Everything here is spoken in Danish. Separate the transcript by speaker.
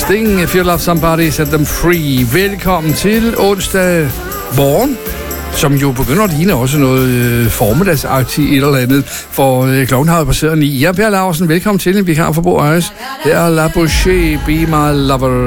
Speaker 1: Sting, If You Love Somebody, Set Them Free. Velkommen til onsdag morgen, som jo begynder at ligne også noget formiddagsagtigt et eller andet, for klokken har passeret 9. Jeg er Per Laursen, velkommen til en vikar for Bo Øjes. Her er La Boucher, Be My Lover.